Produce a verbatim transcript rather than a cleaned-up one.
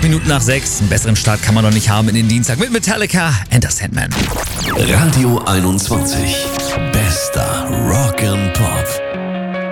Minuten nach sechs. Einen besseren Start kann man doch nicht haben in den Dienstag mit Metallica and the Sandman. Radio einundzwanzig.